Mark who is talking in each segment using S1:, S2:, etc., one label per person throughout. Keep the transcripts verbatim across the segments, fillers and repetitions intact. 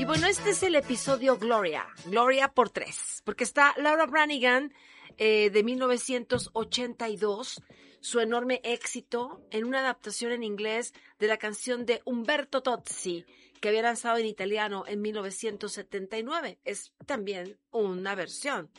S1: Y bueno, este es el episodio Gloria, Gloria por tres, porque está Laura Branigan eh, de mil novecientos ochenta y dos, su enorme éxito en una adaptación en inglés de la canción de Umberto Tozzi, que había lanzado en italiano en mil novecientos setenta y nueve. Es también una versión.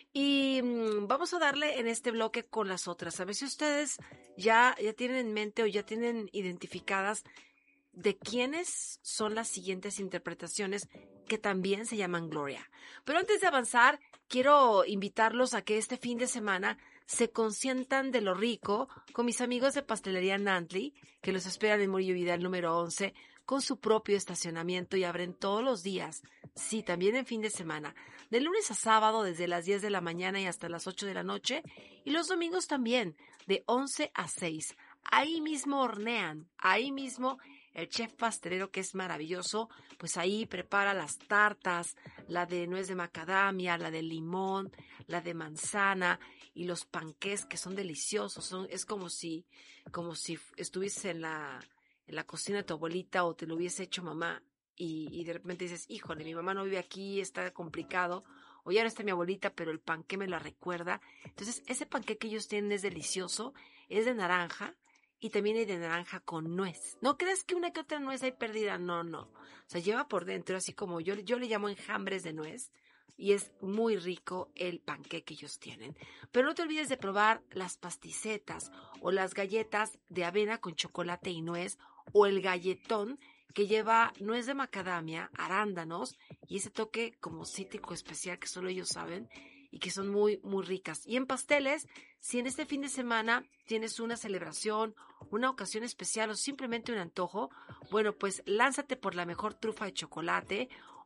S1: Y mmm, vamos a darle en este bloque con las otras. A ver si ustedes ya, ya tienen en mente o ya tienen identificadas de quiénes son las siguientes interpretaciones que también se llaman Gloria. Pero antes de avanzar, quiero invitarlos a que este fin de semana se consientan de lo rico con mis amigos de Pastelería Nantli, que los esperan en Murillo Vidal número once, con su propio estacionamiento y abren todos los días, sí, también en fin de semana, de lunes a sábado desde las diez de la mañana y hasta las ocho de la noche, y los domingos también, de once a seis. Ahí mismo hornean, ahí mismo el chef pastelero, que es maravilloso, pues ahí prepara las tartas, la de nuez de macadamia, la de limón, la de manzana y los panqués que son deliciosos. Son, es como si, como si estuvieses en la, en la cocina de tu abuelita o te lo hubiese hecho mamá y, y de repente dices, híjole, mi mamá no vive aquí, está complicado. O ya no está mi abuelita, pero el panqué me la recuerda. Entonces, ese panqué que ellos tienen es delicioso, es de naranja. Y también hay de naranja con nuez. No creas que una que otra nuez hay perdida, no, no. O sea, lleva por dentro así como yo, yo le llamo enjambres de nuez. Y es muy rico el panqué que ellos tienen. Pero no te olvides de probar las pasticetas o las galletas de avena con chocolate y nuez o el galletón que lleva nuez de macadamia, arándanos y ese toque como cítrico especial que solo ellos saben y que son muy, muy ricas. Y en pasteles, si en este fin de semana tienes una celebración, una ocasión especial o simplemente un antojo, bueno, pues lánzate por la mejor trufa de chocolate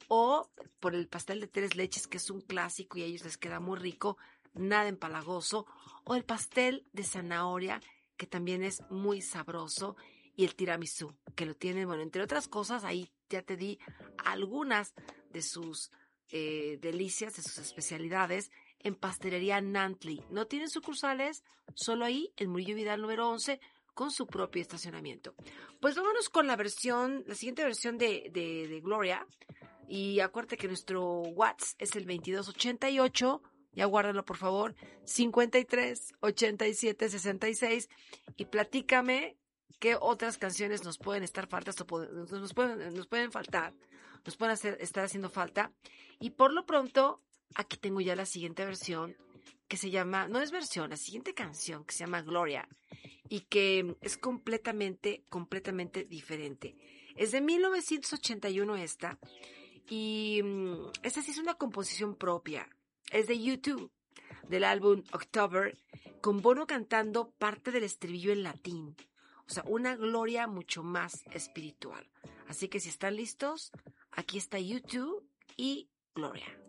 S1: o por el pastel de tres leches, que es un clásico y a ellos les queda muy rico, nada empalagoso, o el pastel de zanahoria, que también es muy sabroso, y el tiramisú, que lo tienen, bueno, entre otras cosas, ahí ya te di algunas de sus eh, delicias, de sus especialidades, en Pastelería Nantli. No tienen sucursales, solo ahí, en Murillo Vidal número once, con su propio estacionamiento. Pues vámonos con la versión, la siguiente versión de, de, de Gloria, y acuérdate que nuestro WhatsApp es el veintidós ochenta y ocho, ya guárdalo por favor, cincuenta y tres ochenta y siete sesenta y seis, y platícame qué otras canciones nos pueden estar faltas o nos pueden, nos pueden faltar, nos pueden hacer, estar haciendo falta. Y por lo pronto, aquí tengo ya la siguiente versión que se llama, no es versión, la siguiente canción que se llama Gloria y que es completamente, completamente diferente. Es de mil novecientos ochenta y uno esta y um, esta sí es una composición propia. Es de U dos, del álbum October, con Bono cantando parte del estribillo en latín. O sea, una gloria mucho más espiritual. Así que si están listos, aquí está U dos y Gloria.